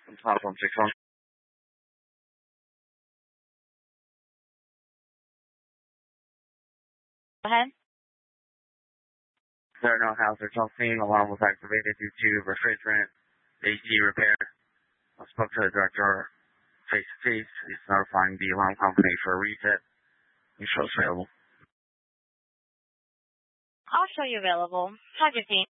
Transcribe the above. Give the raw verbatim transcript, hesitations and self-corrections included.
Platform six one. Go ahead. There are no hazards on scene. Alarm was activated due to refrigerant A C repair. I spoke to the director face to face. He's notifying the alarm company for a reset. He shows available. I'll show you available. Have your team.